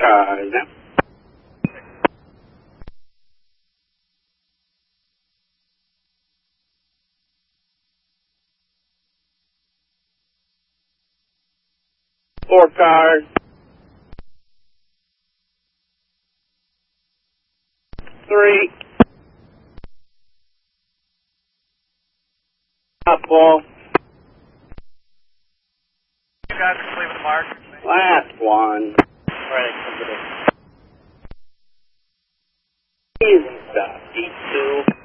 cars. 4 cars. 3. Softball. You guys complete with the mark. Last one. Alright, Easy stuff. Eat 2.